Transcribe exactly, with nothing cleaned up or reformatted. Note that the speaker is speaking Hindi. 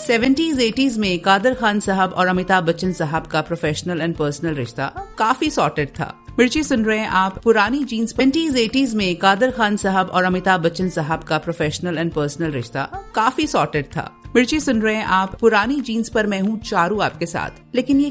सेवेंटीज़ एटीज़ में कादर खान साहब और अमिताभ बच्चन साहब का प्रोफेशनल एंड पर्सनल रिश्ता काफी सॉर्टेड था। मिर्ची सुन रहे हैं आप पुरानी जीन्स। सेवेंटीज़ एटीज़ में कादर खान साहब और अमिताभ बच्चन साहब का प्रोफेशनल एंड पर्सनल रिश्ता काफी सॉर्टेड था। मिर्ची सुन रहे हैं आप पुरानी जीन्स पर मैं हूँ चारू आपके साथ। लेकिन ये